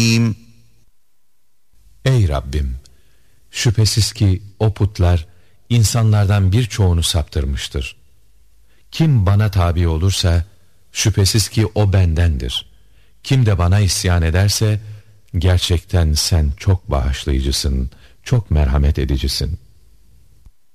Ey Rabbim! Şüphesiz ki o putlar insanlardan birçoğunu saptırmıştır. Kim bana tabi olursa şüphesiz ki o bendendir. Kim de bana isyan ederse gerçekten sen çok bağışlayıcısın, çok merhamet edicisin.